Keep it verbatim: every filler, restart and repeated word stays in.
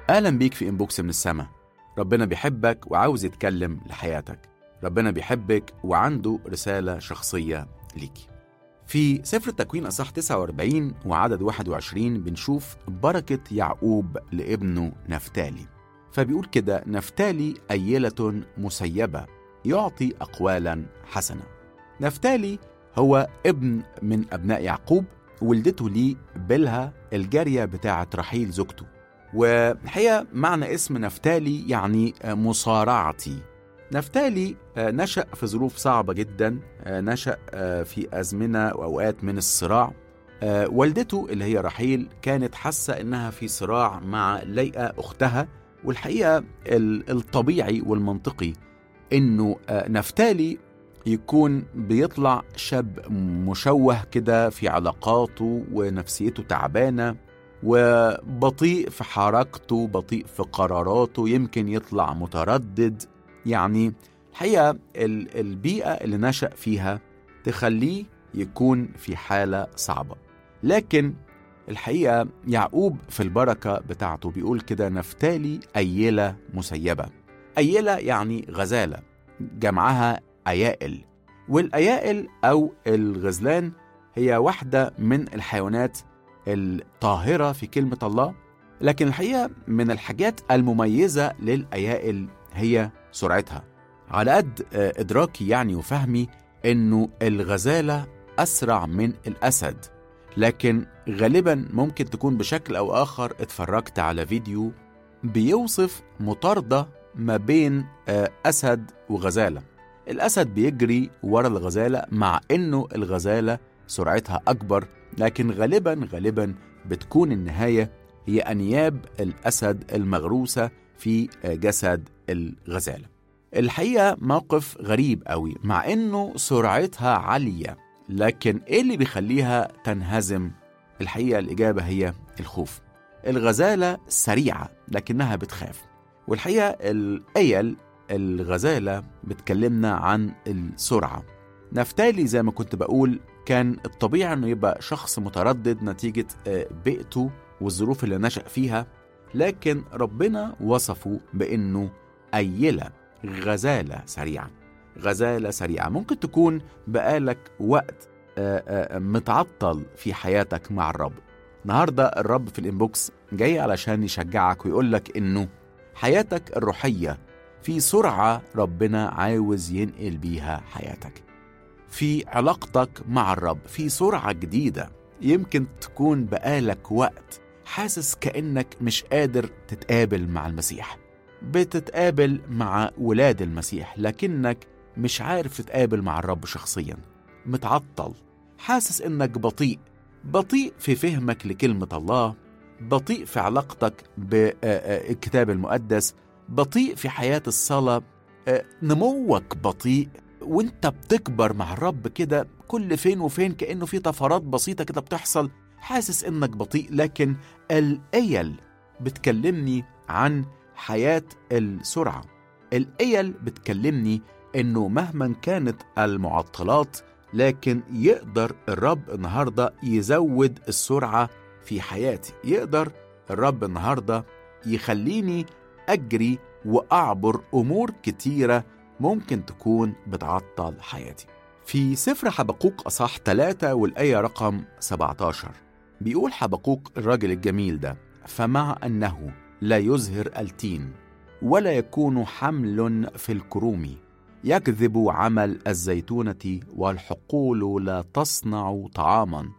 أهلا بيك في إنبوكس من السما. ربنا بيحبك وعاوز يتكلم لحياتك. ربنا بيحبك وعنده رسالة شخصية ليكي. في سفر التكوين أصحاح تسعة وأربعين وعدد واحد وعشرين بنشوف بركة يعقوب لابنه نفتالي. فبيقول كده: نفتالي أيلة مسيبة يعطي أقوالا حسنة. نفتالي هو ابن من أبناء يعقوب، ولدته ليه بلها الجارية بتاعة رحيل زوجته. وحقيقة معنى اسم نفتالي يعني مصارعتي. نفتالي نشأ في ظروف صعبة جدا، نشأ في أزمنة وأوقات من الصراع. والدته اللي هي رحيل كانت حاسة إنها في صراع مع ليئة أختها، والحقيقة الطبيعي والمنطقي إنه نفتالي يكون بيطلع شاب مشوه كده في علاقاته ونفسيته تعبانة وبطيء في حركته، بطيء في قراراته، يمكن يطلع متردد. يعني الحقيقة البيئة اللي نشأ فيها تخليه يكون في حالة صعبة. لكن الحقيقة يعقوب في البركة بتاعته بيقول كده: نفتالي أيلة مسيبة. أيلة يعني غزالة، جمعها أيائل، والأيائل أو الغزلان هي واحدة من الحيوانات الطاهرة في كلمة الله. لكن الحقيقة من الحاجات المميزة للأيائل هي سرعتها. على قد إدراكي يعني وفهمي إنه الغزالة أسرع من الأسد، لكن غالبا ممكن تكون بشكل أو آخر اتفرجت على فيديو بيوصف مطاردة ما بين أسد وغزالة. الأسد بيجري ورا الغزالة مع إنه الغزالة سرعتها أكبر، لكن غالبا غالبا بتكون النهاية هي أنياب الأسد المغروسة في جسد الغزالة. الحقيقة موقف غريب قوي، مع إنه سرعتها عالية، لكن إيه اللي بيخليها تنهزم؟ الحقيقة الإجابة هي الخوف. الغزالة سريعة لكنها بتخاف. والحقيقة الأيل الغزالة بتكلمنا عن السرعة. نفتالي زي ما كنت بقول كان الطبيعي أنه يبقى شخص متردد نتيجة بيئته والظروف اللي نشأ فيها، لكن ربنا وصفه بأنه أيلة، غزالة سريعة. غزالة سريعة. ممكن تكون بقالك وقت متعطل في حياتك مع الرب. النهاردة الرب في الإنبوكس جاي علشان يشجعك ويقولك إنه حياتك الروحية في سرعة ربنا عاوز ينقل بيها حياتك. في علاقتك مع الرب في سرعة جديدة. يمكن تكون بقالك وقت حاسس كأنك مش قادر تتقابل مع المسيح، بتتقابل مع ولاد المسيح لكنك مش عارف تتقابل مع الرب شخصيا، متعطل، حاسس إنك بطيء بطيء في فهمك لكلمة الله، بطيء في علاقتك بالكتاب المقدس، بطيء في حياة الصلاة، نموك بطيء، وانت بتكبر مع الرب كده كل فين وفين كأنه في طفرات بسيطة كده بتحصل، حاسس إنك بطيء. لكن الأيل بتكلمني عن حياة السرعة. الأيل بتكلمني إنه مهما كانت المعطلات لكن يقدر الرب النهاردة يزود السرعة في حياتي. يقدر الرب النهاردة يخليني أجري وأعبر أمور كتيرة ممكن تكون بتعطل حياتي. في سفر حبقوق أصحاح ثلاثة والآية رقم سبعة عشر بيقول حبقوق الراجل الجميل ده: فمع أنه لا يزهر التين ولا يكون حمل في الكروم، يكذب عمل الزيتونة والحقول لا تصنع طعاما،